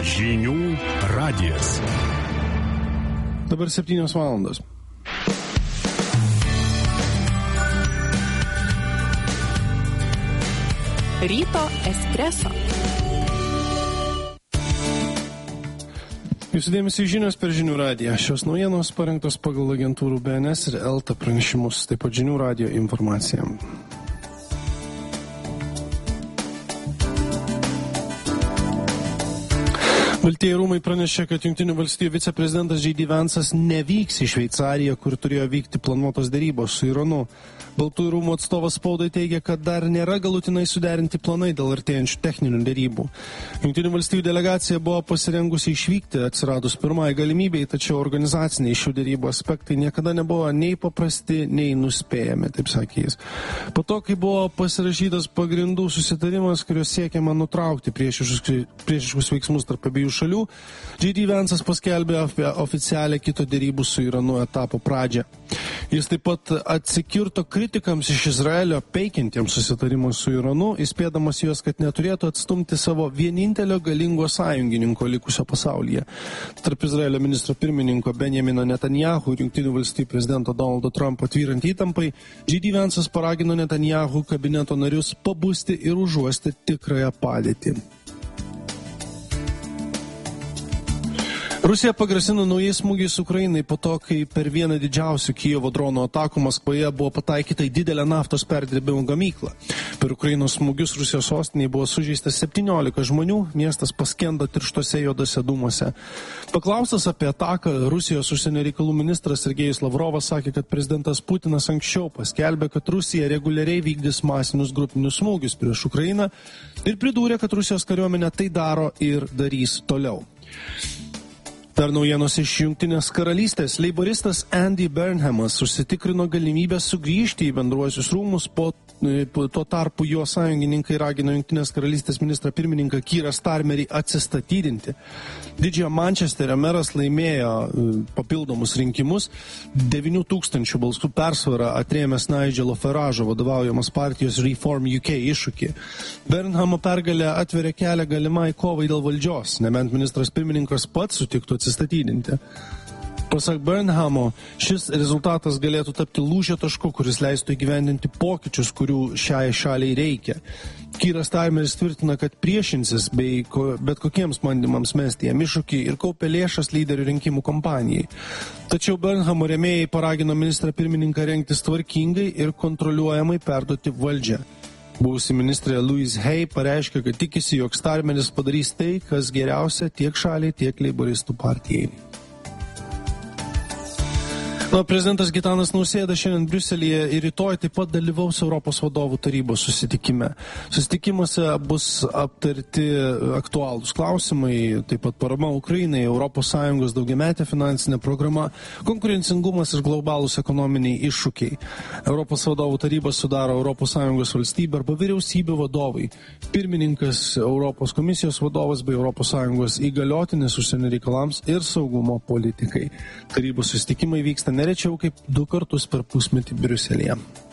Žinių radijas. Dabar 7 valandos. Ryto espreso. Jūsų dėmesį žinios per Žinių radiją. Šios naujienos parengtos pagal agentūrų BNS ir ELTA pranešimus, taip pat Žinių radijo informacija. Baltieji rūmai pranešė, kad Jungtinių valstijų viceprezidentas J.D. Vance'as nevyks į Šveicariją, kur turėjo vykti planuotos derybos su Iranu. Baltųjų rūmų atstovas spaudai teigia, kad dar nėra galutinai suderinti planai dėl artėjančių techninių derybų. Jungtinių valstijų delegacija buvo pasirengusi išvykti atsiradus pirmai galimybei, tačiau organizaciniai šių derybų aspektai niekada nebuvo nei paprasti, nei nuspėjami, taip sakė jis. Po to, kai buvo pasirašytas pagrindų susitarimas, kurios siekiama nutraukti priešiškus veiksmus tarp abiejų šalių, J.D. Vance'as paskelbė apie oficialią kito derybų su Iranu etapo pradžią. Jis taip pat atsikirto kritikams iš Izraelio peikiantiems susitarimus su Iranu, įspėdamas juos, kad neturėtų atstumti savo vienintelio galingo sąjungininko likusio pasaulyje. Tarp Izraelio ministro pirmininko Benjamino Netanyahu ir Jungtinių valstijų prezidento Donaldo Trumpo tvyrant įtampai, J.D. Vance'as paragino Netanyahu kabineto narius pabusti ir užuosti tikrąją padėtį. Rusija pagrasino naujais smūgiais Ukrainai po to, kai per vieną didžiausių Kijevo dronų atakų Maskvoje buvo pataikyta į didelę naftos perdirbimo gamyklą. Per Ukrainos smūgius Rusijos sostinėje buvo sužeistas 17 žmonių, miestas paskendo tirštose juodose dūmuose. Paklaustas apie ataką, Rusijos užsienio reikalų ministras Sergejus Lavrovas sakė, kad prezidentas Putinas anksčiau paskelbė, kad Rusija reguliariai vykdys masinius grupinius smūgius prieš Ukrainą ir pridūrė, kad Rusijos kariuomenė tai daro ir darys toliau. Dar naujienos iš Jungtinės karalystės. Leiboristas Andy Burnhamas užsitikrino galimybę sugrįžti į bendruosius rūmus, tuo tarpu jo sąjungininkai ragino Jungtinės karalystės ministrą pirmininką Keirą Starmerį atsistatydinti. Didžiojo Mančesterio meras laimėjo papildomus rinkimus, 9,000 balsų persvarą atrėmęs Nigelo Farage'o vadovaujamas partijos Reform UK iššūkį. Burnhamo pergalė atveria kelią galimai kovai dėl valdžios, nebent ministras pirmininkas pats sutiktų atsistatydinti. Pasak Burnhamo, šis rezultatas galėtų tapti lūžio tašku, kuris leistų įgyvendinti pokyčius, kurių šiai šaliai reikia. Keiras Starmeris tvirtina, kad priešinsis bet kokiems bandymams mesti jam iššūkį ir kaupė lėšas lyderių rinkimų kampanijai. Tačiau Burnhamo rėmėjai paragino ministrą pirmininką rengtis tvarkingai ir kontroliuojamai perduoti valdžią. Buvusi ministrė Louise Hay pareiškė, kad tikisi, jog Starmeris padarys tai, kas geriausia tiek šaliai, tiek leiboristų partijai. Prezidentas Gitanas Nausėda šiandien Briuselyje ir rytoj taip pat dalyvaus Europos vadovų tarybos susitikime. Susitikimuose bus aptarti aktualūs klausimai, taip pat parama Ukrainai, ES daugiametė finansinė programa, konkurencingumas ir globalūs ekonominiai iššūkiai. Europos vadovų tarybą sudaro ES valstybė arba vyriausybių vadovai, pirmininkas, Europos komisijos vadovas bei ES įgaliotinis užsienio reikalams ir saugumo politikai. Tarybos susitikimai vyksta nerečiau kaip 2 kartus per pusmetį Briuselyje.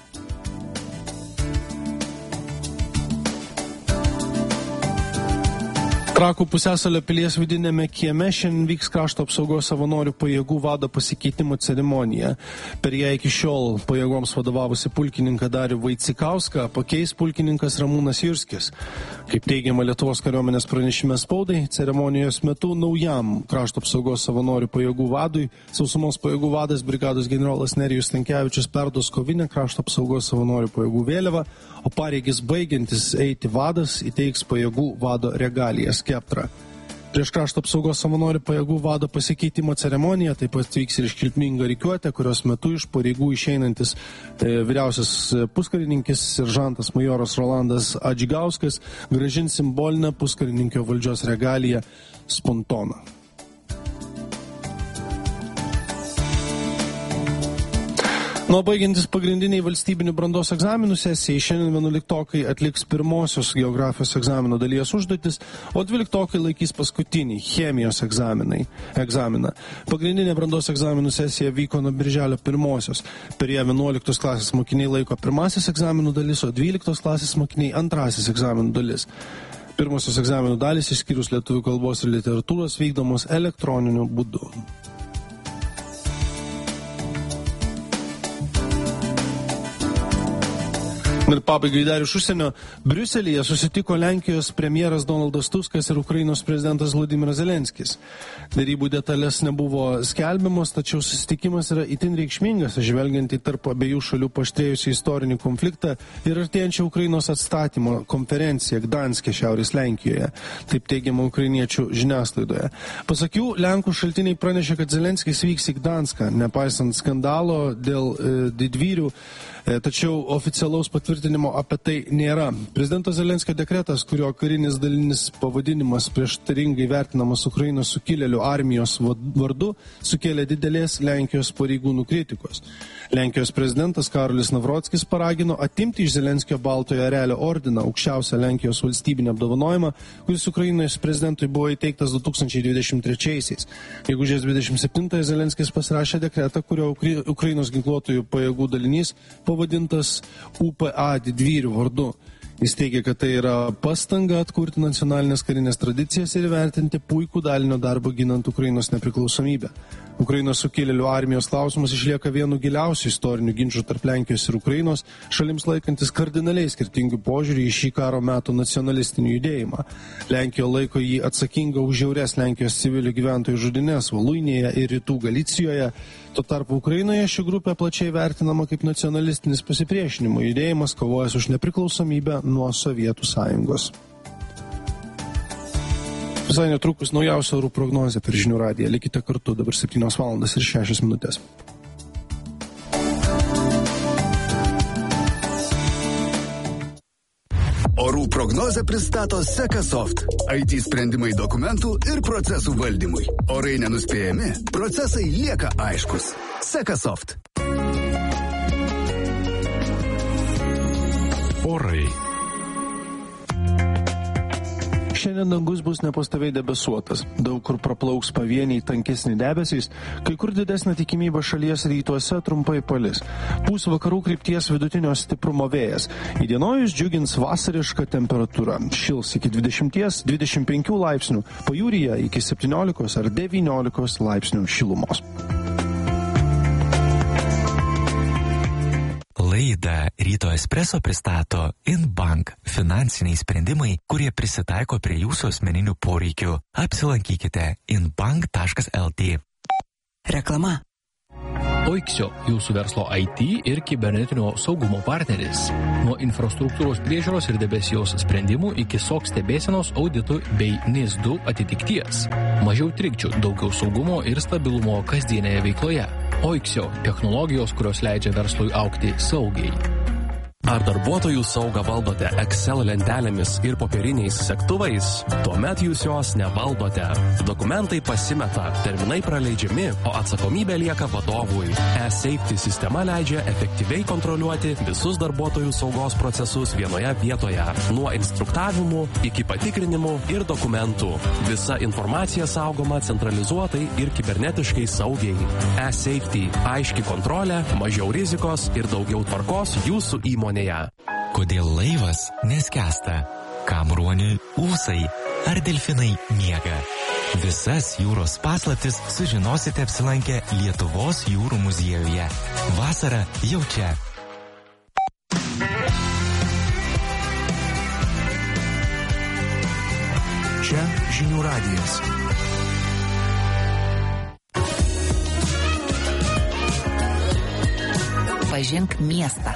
Trakų pusiasalio pilies vidinėme kieme šiandien vyks krašto apsaugos savanorių pajėgų vado pasikeitimo ceremonija. Per ją iki šiol pajėgoms vadovavusi pulkininką Darių Vaicikauską pakeis pulkininkas Ramūnas Jurskis. Kaip teigiama Lietuvos kariuomenės pranešime spaudai, ceremonijos metu naujam krašto apsaugos savanorių pajėgų vadui sausumos pajėgų vadas brigados generolas Nerijus Stankevičius perduos kovinę krašto apsaugos savanorių pajėgų vėliavą, o pareigis baigiantis eiti vadas įteiks pajėgų vado regalijas skeptrą. Prieš krašto apsaugos savanorių pajėgų vado pasikeitimo ceremoniją taip pat vyks ir iškilminga rikiuotė, kurios metu iš pareigų išeinantis vyriausias puskarininkis seržantas majoras Rolandas Adžigauskas grąžins simbolinę puskarininkio valdžios regaliją spontoną. Nuo baigiantis pagrindiniai valstybinių brandos egzaminų sesijai, šiandien 11-tokai atliks pirmosios geografijos egzamino dalies užduotis, o 12-tokai laikys paskutinį chemijos egzaminą. Pagrindinė brandos egzaminų sesija vyko nuo birželio 1-osios. Per ją 11 klasės mokiniai laiko pirmasis egzaminų dalis, o 12 klasės mokiniai antrasis egzaminų dalis. Pirmosios egzaminų dalys, išskyrus lietuvių kalbos ir literatūros, vykdomos elektroniniu būdu. Ir pabaigai dar iš užsienio. Briuselyje susitiko Lenkijos premjeras Donaldas Tuskas ir Ukrainos prezidentas Vladimiras Zelenskis. Darybų detalės nebuvo skelbiamos, tačiau susitikimas yra itin reikšmingas, žvelgiant į tarp abiejų šalių paaštrėjusią istorinį konfliktą ir artėjančią Ukrainos atstatymo konferenciją Gdanske, Šiaurės Lenkijoje. Taip teigiama ukrainiečių žiniasklaidoje. Pasak jų, Lenkų šaltiniai pranešė, kad Zelenskis vyks į Gdanską, nepaisant skandalo dėl didvyrių, tačiau oficialaus patvirtinimo apie tai nėra. Prezidento Zelenskio dekretas, kurio karinis dalinis pavadinimas prieštaringai vertinamas Ukrainos sukilėlių armijos vardu, sukėlė didelės Lenkijos pareigūnų kritikos. Lenkijos prezidentas Karolis Navrockis paragino atimti iš Zelenskio Baltojo erelio ordiną, aukščiausią Lenkijos valstybinį apdovanojimą, kuris Ukrainos prezidentui buvo įteiktas 2023-aisiais. Gegužės 27 Zelenskis pasirašė dekretą, kurio Ukrainos ginkluotojų pajėgų dalinys pavadintas UPA didvyrių vardu. Jis teigia, kad tai yra pastanga atkurti nacionalinės karinės tradicijas ir įvertinti puikų dalinio darbą ginant Ukrainos nepriklausomybę. Ukrainos sukilėlių armijos klausimas išlieka vienu giliausių istorinių ginčų tarp Lenkijos ir Ukrainos, šalims laikantis kardinaliai skirtingų požiūrį į šį karo metų nacionalistinį judėjimą. Lenkija laiko jį atsakingą už žiaurias Lenkijos civilių gyventojų žudynės Voluinėje ir Rytų Galicijoje. Tuo tarpu Ukrainoje ši grupė plačiai vertinama kaip nacionalistinis pasipriešinimo judėjimas, kovojęs už nepriklausomybę nuo Sovietų Sąjungos. Visai netrukus naujausia orų prognozė per Žinių radiją. Likite kartu, dabar 7:06. Orų prognozę pristato Sekasoft. IT sprendimai dokumentų ir procesų valdymui. Orai nenuspėjami, procesai lieka aiškus. Sekasoft. Orai. Šiandien dangus bus nepastoviai debesuotas. Daug kur praplauks pavieniai tankesni debesys, kai kur didesnė tikimybė šalies rytuose trumpai palis. Pūs vakarų krypties vidutinio stiprumo vėjas. Įdienojus džiugins vasariška temperatūra. Šils iki 20-25 laipsnių, pajūryje iki 17 ar 19 laipsnių šilumos. Laidą Ryto Espresso pristato InBank – finansiniai sprendimai, kurie prisitaiko prie jūsų asmeninių poreikių. Apsilankykite inbank.lt. Reklama. Oiksio – jūsų verslo IT ir kibernetinio saugumo partneris. Nuo infrastruktūros priežiūros ir debesijos sprendimų iki SOC stebėsenos auditų bei NIS2 atitikties. Mažiau trikdžių, daugiau saugumo ir stabilumo kasdienėje veikloje. Oiksio – technologijos, kurios leidžia verslui augti saugiai. Ar darbuotojų saugą valdote Excel lentelėmis ir popieriniais sektuvais? Tuomet jūs jos nevaldote. Dokumentai pasimeta, terminai praleidžiami, o atsakomybė lieka vadovui. E-Safety sistema leidžia efektyviai kontroliuoti visus darbuotojų saugos procesus vienoje vietoje. Nuo instruktavimų iki patikrinimų ir dokumentų. Visa informacija saugoma centralizuotai ir kibernetiškai saugiai. E-Safety – aiški kontrolė, mažiau rizikos ir daugiau tvarkos jūsų įmonėje. Kodėl laivas neskęsta? Kam ruoniui ūsai? Ar delfinai miega? Visas jūros paslaptis sužinosite apsilankę Lietuvos jūrų muziejuje. Vasara jau čia. Čia Žinių radijas. Pažink miestą.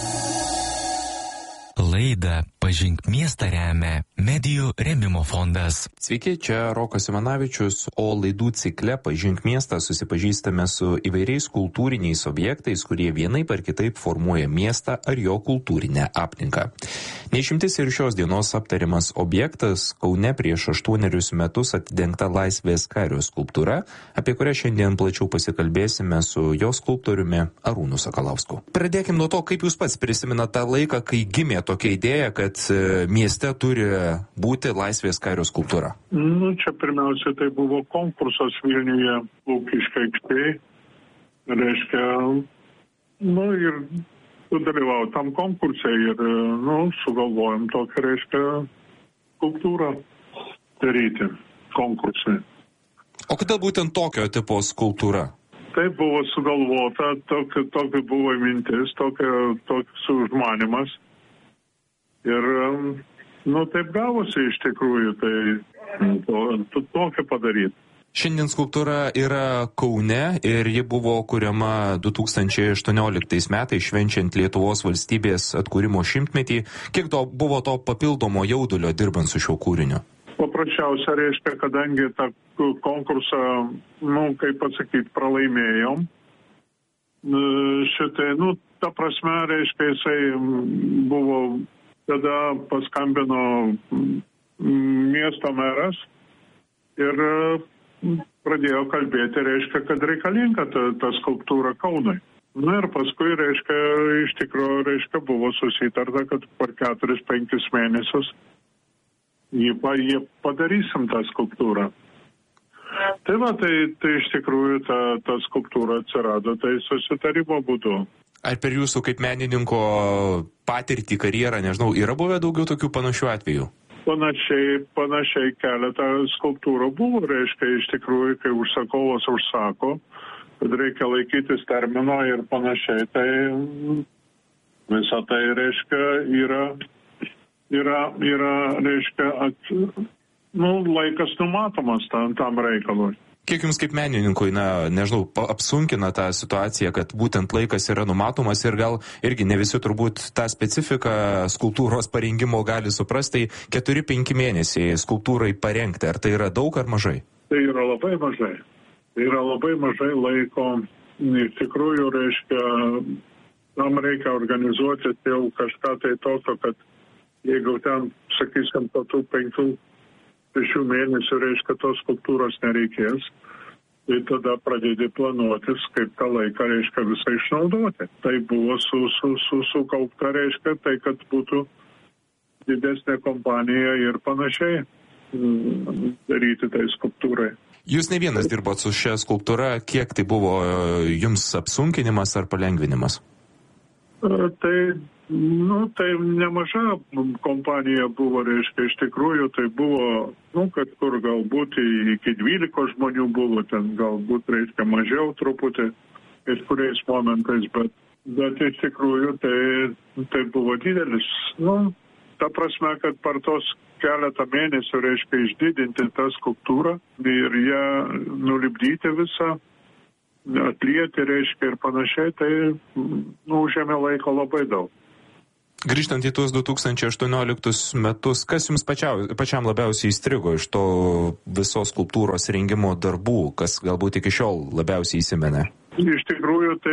Laidą Pažink miestą remia Medijų rėmimo fondas. Sveiki, čia Rokas Simanavičius, o laidų cikle Pažink miestą susipažįstame su įvairiais kultūriniais objektais, kurie vienaip ar kitaip formuoja miestą ar jo kultūrinę aplinką. Neišimtis ir šios dienos aptariamas objektas Kaune prieš 8 metus atidengta Laisvės kario skulptūra, apie kurią šiandien plačiau pasikalbėsime su jos skulptoriumi Arūnu Sakalausku. Pradėkim nuo to, kaip jūs pats prisimenate tą laiką, kai gimė tokia idėja, kad mieste turi būti Laisvės kario skulptūra. Čia pirmiausia, tai buvo konkursas Vilniuje Lukiškių aikštėje. Reiškia, ir dalyvau tam konkursai ir, sugalvojom tokią, reiškia, skulptūrą daryti konkursui. O kodėl būtent tokio tipo skulptūra? Tai buvo sugalvota, tokia buvo mintis, toks užmanimas. Ir, taip gavosi iš tikrųjų, tai tokia padaryti. Šiandien skulptūra yra Kaune ir ji buvo kuriama 2018 metais, švenčiant Lietuvos valstybės atkūrimo 100-metį. Kiek buvo to papildomo jaudulio dirbant su šiuo kūriniu? Paprasčiausia reiškia, kadangi tą konkursą, kaip pasakyti, pralaimėjom. Ta prasme, reiškia, jisai buvo, tada paskambino miesto meras ir pradėjo kalbėti, reiškia, kad reikalinga ta skulptūra Kaunui. Ir paskui, reiškia, iš tikrųjų, reiškia, buvo susitarta, kad per 4-5 mėnesius jie padarysim tą skulptūrą. Tai iš tikrųjų ta skulptūra atsirado, tai susitarimo būdu. Ar per jūsų kaip menininko patirtį, karjerą, nežinau, yra buvę daugiau tokių panašių atvejų? Panašiai keletą skulptūrų buvo, reiškia, iš tikrųjų, kai užsakovas užsako, kad reikia laikytis termino ir panašiai, tai visą tai, reiškia, yra reiškia, laikas numatomas tam reikalui. Kiek jums kaip menininkui, apsunkina tą situaciją, kad būtent laikas yra numatomas ir gal irgi ne visi turbūt tą specifiką skulptūros parengimo gali suprasti, 4-5 mėnesiai skulptūrai parengti, ar tai yra daug ar mažai? Tai yra labai mažai. Tai yra labai mažai laiko. Iš tikrųjų, reiškia, tam reikia organizuoti jau kažką tai tokio, kad jeigu ten, sakysim, po tų 5-6 mėnesių, reiškia, tos skulptūros nereikės, tai tada pradėti planuotis, kaip tą laiką, reiškia, visą išnaudoti. Tai buvo sukaupta, reiškia, tai kad būtų didesnė kompanija ir panašiai daryti tai skulptūrai. Jūs ne vienas dirbot su šia skulptūra, kiek tai buvo jums apsunkinimas ar palengvinimas? Tai nemaža kompanija buvo, reiškia, iš tikrųjų, tai buvo, kad kur galbūt iki 12 žmonių buvo, ten galbūt, reiškia, mažiau truputį, iš kuriais momentais, bet iš tikrųjų tai buvo didelis. Ta prasme, kad per tos keletą mėnesių, reiškia, išdidinti tą skulptūrą ir ją nulipdyti visą, atlieti, reiškia, ir panašiai, tai užėmė laiko labai daug. Grįžtant į tuos 2018 metus, kas jums pačiam labiausiai įstrigo iš to visos skulptūros rengimo darbų, kas galbūt iki šiol labiausiai įsimenė? Iš tikrųjų, tai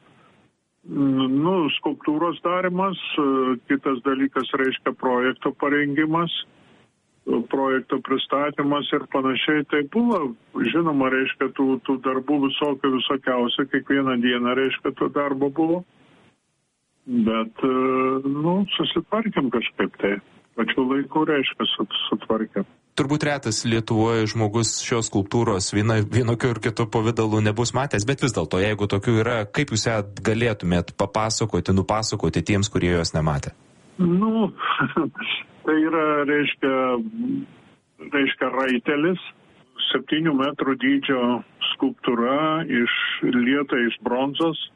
skulptūros darimas, kitas dalykas, reiškia, projekto parengimas, projekto pristatymas ir panašiai. Tai buvo, žinoma, reiškia, tų darbų visokiausių, kiekvieną dieną, reiškia, to darbo buvo. Bet, susitvarkėm kažkaip tai. Pačiu laiku, reiškia, sutvarkėm. Turbūt retas Lietuvoje žmogus šios skulptūros vienokiu ir kitu pavidalu nebus matęs, bet vis dėlto, jeigu tokių yra, kaip jūs ją galėtumėt nupasakoti tiems, kurie jos nematė? Tai yra, reiškia raitelis, 7 metrų dydžio skulptūra lieta iš bronzos.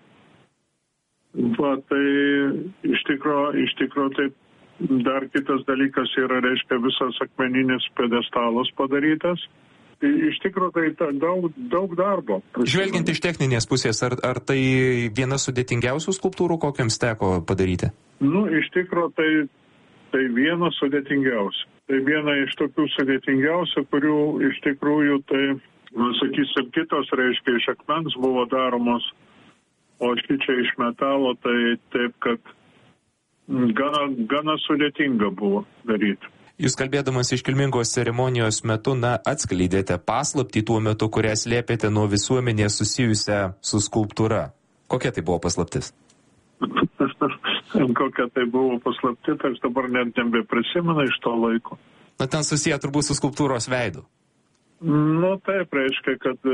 Tai iš tikro taip dar kitas dalykas yra, reiškia, visas akmeninis pedestalas padarytas. Iš tikro tai daug darbo. Žvelgiant iš techninės pusės, ar tai viena sudėtingiausių skulptūrų, kokiams teko padaryti? Iš tikro tai viena sudėtingiausia. Tai viena iš tokių sudėtingiausių, kurių iš tikrųjų tai, sakysim, kitos, reiškia, iš akmens buvo daromos. O šičia iš metalo, tai taip, kad gana sudėtinga buvo daryti. Jūs kalbėdamas iškilmingos ceremonijos metu, atskleidėte paslaptį tuo metu, kurią slėpėte nuo visuomenės susijusią su skulptūra. Kokia tai buvo paslaptis? Kokia tai buvo paslaptis, aš dabar net nebeprisimenu iš to laiko. Ten susiję turbūt su skulptūros veidu. Taip, reiškia, kad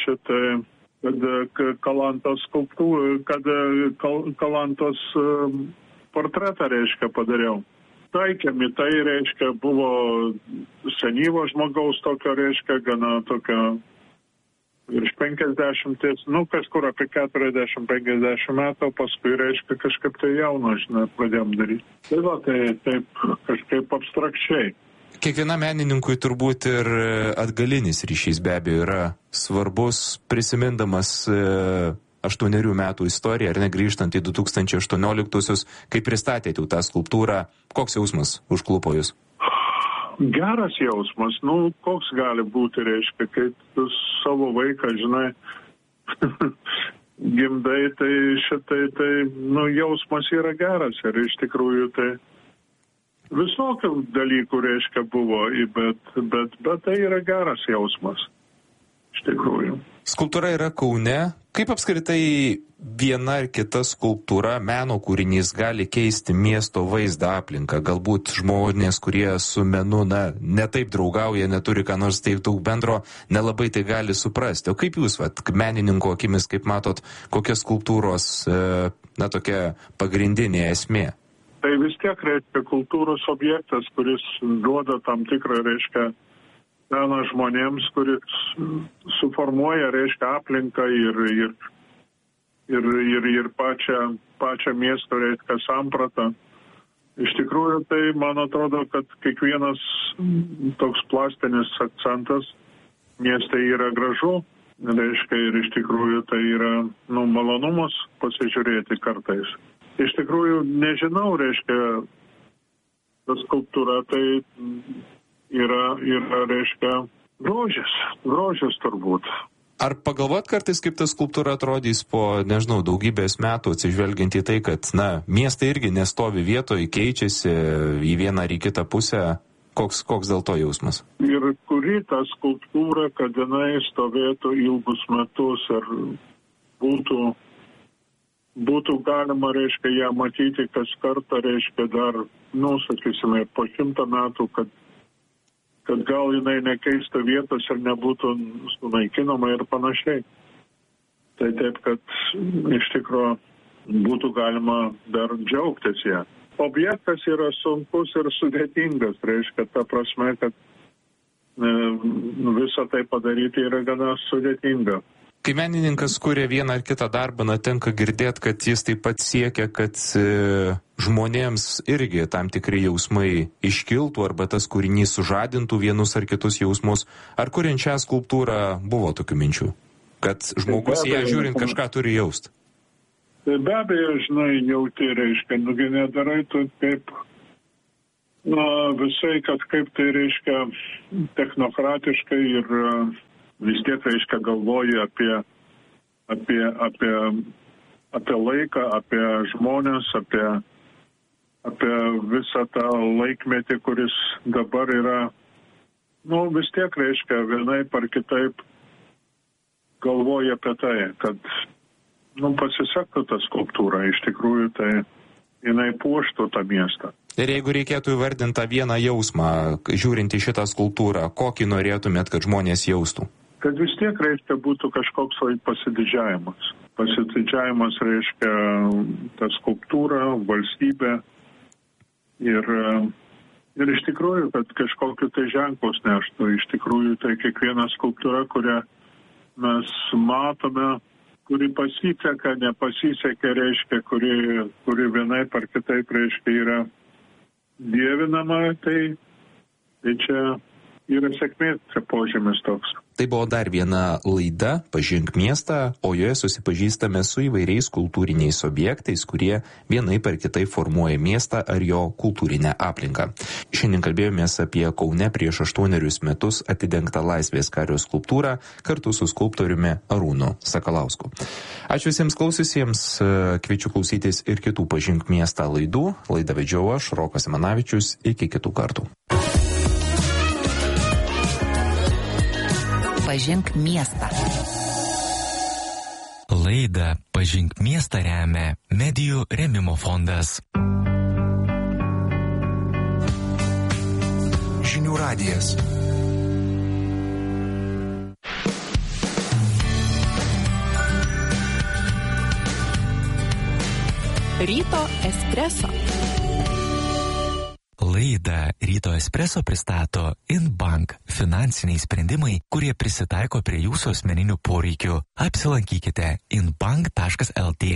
Kalantos skulptūrą, kad Kalantos portretą, reiškia, padariau. taikėm į tai, reiškia, buvo senyvo žmogaus tokio, reiškia, gana tokio virš 50, kažkur apie 40-50 metų, paskui, reiškia, kažkaip tai jauno, pradėjom daryti. Tai va, tai taip kažkaip abstrakčiai. Kiekvienam menininkui turbūt ir atgalinis ryšys be abejo yra svarbus, prisimindamas 8 metų istoriją, ar negrįžtant į 2018-usius, kai pristatėte jau tą skulptūrą, koks jausmas užklupo jūs? Geras jausmas, koks gali būti, reiškia, kai tu savo vaiką, žinai, gimdai, tai šitai, jausmas yra geras ir iš tikrųjų tai visokių dalykų, reiškia, buvo, bet tai yra geras jausmas, iš tikrųjų. Skulptūra yra Kaune. Kaip apskritai viena ar kita skulptūra, meno kūrinys gali keisti miesto vaizdą, aplinką? Galbūt žmonės, kurie su menu, netaip draugauja, neturi ką nors taip daug bendro, nelabai tai gali suprasti. O kaip jūs, menininko akimis, kaip matot, kokios skulptūros, tokia pagrindinė esmė? Tai vis tiek, reiškia, kultūros objektas, kuris duoda tam tikrą, reiškia, meną žmonėms, kuris suformuoja, reiškia, aplinką ir pačią miesto, reiškia, sampratą. Iš tikrųjų, tai man atrodo, kad kiekvienas toks plastinis akcentas mieste yra gražu, reiškia, ir iš tikrųjų tai yra, malonumas pasižiūrėti kartais. Iš tikrųjų, nežinau, reiškia, ta skulptūra tai yra, reiškia, grožis turbūt. Ar pagalvot kartais, kaip ta skulptūra atrodys po, daugybės metų, atsižvelgiant į tai, kad, miestai irgi nestovi vietoje, keičiasi į vieną ar į kitą pusę, koks dėl to jausmas? Ir kuri ta skulptūra, kad jinai stovėtų ilgus metus, ar būtų galima, reiškia, ją matyti kas kartą, reiškia, dar, sakysime, po 100 metų, kad gal jinai nekeistų vietos ir nebūtų sunaikinama ir panašiai. Tai taip, kad iš tikrųjų būtų galima dar džiaugtis ją. Objektas yra sunkus ir sudėtingas, reiškia, ta prasme, kad visą tai padaryti yra gana sudėtinga. Kai menininkas kuria vieną ar kitą darbą, tenka girdėti, kad jis taip pat siekia, kad žmonėms irgi tam tikri jausmai iškiltų arba tas kūrinys sužadintų vienus ar kitus jausmus. Ar kuriant šią skulptūrą buvo tokių minčių? Kad žmogus ją žiūrint kažką turi jausti? Tai be abejo, jauti, reiškia, nedarai tu kaip visai, kad kaip tai reiškia technokratiškai ir vis tiek, reiškia, galvoji apie laiką, apie žmonės, apie visą tą laikmetį, kuris dabar yra, vis tiek, reiškia, vienaip ar kitaip galvoji apie tai, kad, pasisektų tą skulptūrą, iš tikrųjų, tai jinai puoštų tą miestą. Ir jeigu reikėtų įvardinti tą vieną jausmą, žiūrint į šitą skulptūrą, kokį norėtumėt, kad žmonės jaustų? Kad vis tiek, reiškia, būtų kažkoks pasididžiavimas. Pasididžiavimas, reiškia, ta skulptūra, valstybė ir iš tikrųjų, kad kažkokiu tai ženklus neštų. Iš tikrųjų, tai kiekviena skulptūra, kurią mes matome, kuri pasiseka, nepasiseka, reiškia, kuri vienaip ar kitaip, reiškia, yra dievinama, tai čia yra sėkmės požymis toks. Tai buvo dar viena laida Pažink miestą, o joje susipažįstame su įvairiais kultūriniais objektais, kurie vienaip ar kitaip formuoja miestą ar jo kultūrinę aplinką. Šiandien kalbėjomės apie Kaune prieš 8 metus atidengtą Laisvės kario skulptūrą kartu su skulptoriumi Arūnu Sakalausku. Ačiū visiems klausiusiems, kviečiu klausytis ir kitų Pažink miestą laidų. Laidą vedžiau aš, Rokas Simanavičius, iki kitų kartų. Pažink miestą. Laidą Pažink miestą remia Medijų rėmimo fondas. Žinių radijas. Ryto espreso. Ryto espreso pristato InBank – finansiniai sprendimai, kurie prisitaiko prie jūsų asmeninių poreikių. Apsilankykite inbank.lt.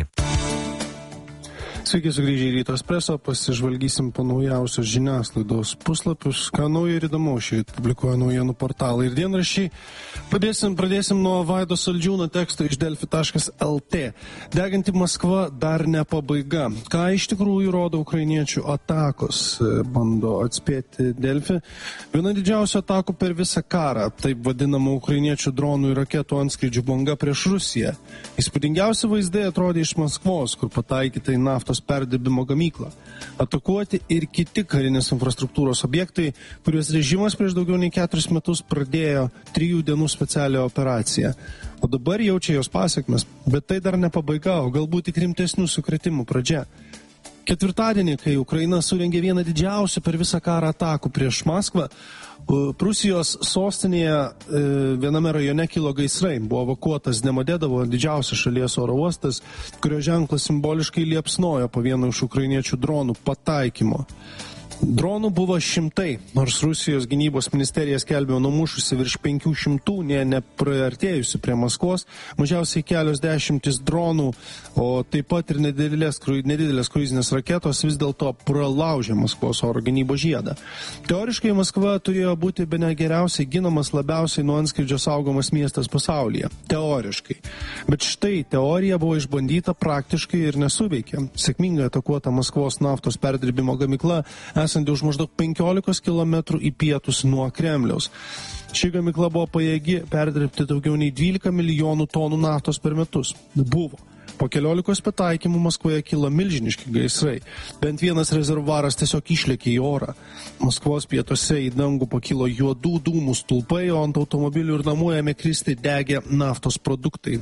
Sveiki sugrįžę į Ryto espreso, pasižvalgysim po naujausios žiniasklaidos puslapius, ką naujo ir įdomu šį publikuoja naujienų portalai ir dienraščiai. Pradėsim nuo Vaido Saldžiūno teksto iš delfi.lt. Deganti Maskva dar ne pabaiga. Ką iš tikrųjų rodo ukrainiečių atakos, bando atspėti Delfi. Viena didžiausių atakų per visą karą, taip vadinama ukrainiečių dronų ir raketų antskrydžių banga prieš Rusiją. Įspūdingiausi vaizdai atrodė iš Maskvos, kur pataikyta į naftos perdirbimo gamyklą. Atakuoti ir kiti karinės infrastruktūros objektai, kuriuos režimas prieš daugiau nei 4 metus pradėjo 3 dienų specialią operaciją. O dabar jaučia jos pasiekmes, bet tai dar ne pabaiga, o galbūt tik rimtesnių sukrėtimų pradžia. Ketvirtadienį, kai Ukraina surengė vieną didžiausių per visą karą atakų prieš Maskvą, Prūsijos sostinėje viename rajone kilo gaisrai. Buvo evakuotas Nemodedovo, didžiausias šalies oro uostas, kurio ženklas simboliškai liepsnojo po vieno iš ukrainiečių dronų pataikymo. Dronų buvo 100, nors Rusijos gynybos ministerija skelbė numušusi virš 500, nepriartėjusi prie Maskvos, mažiausiai kelios dešimtis dronų, o taip pat ir nedidelės kruizinės raketos vis dėlto pralaužė Maskvos oro gynybos žiedą. Teoriškai Maskva turėjo būti bene geriausiai ginamas, labiausiai nuo antskrydžio saugomas miestas pasaulyje. Teoriškai. Bet štai teorija buvo išbandyta praktiškai ir nesuveikė. Sėkmingai atakuota Maskvos naftos perdirbimo gamykla esanti už maždaug 15 km į pietus nuo Kremliaus. Ši gamykla buvo pajėgi perdirbti daugiau nei 12 milijonų tonų naftos per metus. Buvo. Po 14 pataikymų Maskvoje kilo milžiniški gaisrai. Bent vienas rezervuaras tiesiog išlėkė į orą. Maskvos pietuose į dangų pakilo juodų dūmų stulpai, o ant automobilių ir namų ėmė kristi degę naftos produktai.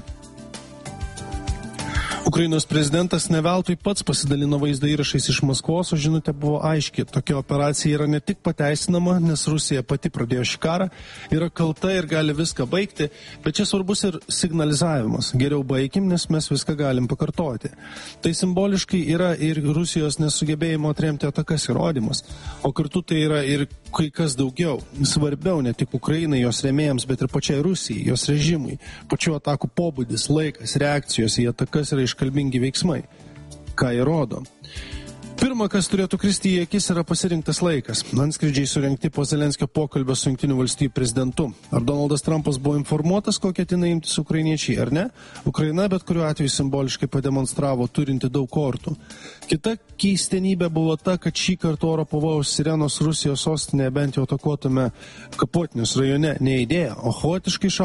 Ukrainos prezidentas ne veltui pats pasidalino vaizdo įrašais iš Maskvos, o žinutė buvo aiški. Tokia operacija yra ne tik pateisinama, nes Rusija pati pradėjo šį karą, yra kalta ir gali viską baigti, bet čia svarbus ir signalizavimas. Geriau baigim, nes mes viską galim pakartoti. Tai simboliškai yra ir Rusijos nesugebėjimo atremti atakas įrodymas, o kartu tai yra ir kai kas daugiau. Svarbiau ne tik Ukrainai, jos rėmėjams, bet ir pačiai Rusijai, jos režimui. Pačių atakų pobūdis, laikas, reakcijos į atakas yra iškalbingi veiksmai. Ką jie rodo? Pirma, kas turėtų kristi į akis, yra pasirinktas laikas. Antskrydžiai surengti po Zelenskio pokalbio su Jungtinių valstijų prezidentu. Ar Donaldas Trumpas buvo informuotas, ko ketina imtis ukrainiečiai, ar ne? Ukraina bet kuriuo atveju simboliškai pademonstravo turinti daug kortų. Kita keistenybė buvo ta, kad šį kartą oro pavojaus sirenos Rusijos sostinėje bent jau atakuotame Kapotnios rajone neįdėjo, o chaotiškai